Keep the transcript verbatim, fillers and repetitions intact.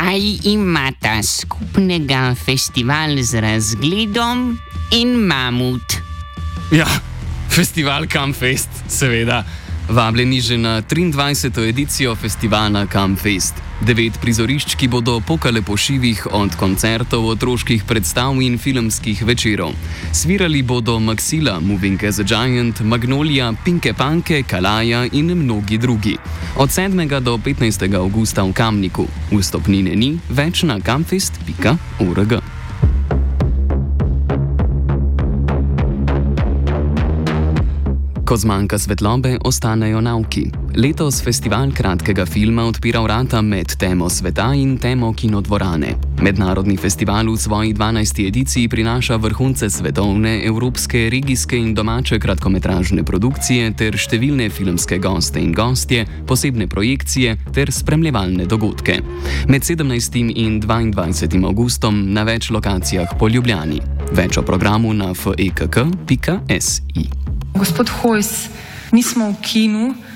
Kaj imata skupnega festival z razgledom in mamut? Ja, festival Campfest, seveda. Vabljeni že na triindvajseto edicijo festivala Campfest. Devet prizorišč, ki bodo pokale po šivih od koncertov, otroških predstav in filmskih večerov. Svirali bodo Maxila, Moving as a Giant, Magnolia, Pinke Panke, Kalaja in mnogi drugi. Od sedmega do petnajstega avgusta v Kamniku. Vstopnine ni, več na campfest pika org. Ko zmanjka svetlobe, ostanejo nauki. Letos festival kratkega filma odpira vrata med temo sveta in temo kinodvorane. Mednarodni festival v svoji dvanajsti ediciji prinaša vrhunce svetovne, evropske, regijske in domače kratkometražne produkcije ter številne filmske goste in gostje, posebne projekcije ter spremljevalne dogodke. Med sedemnajstim in dvaindvajsetim avgustom na več lokacijah po Ljubljani. Več o programu na f e k k pika s i. Gospod Hojs, mi smo v kinu.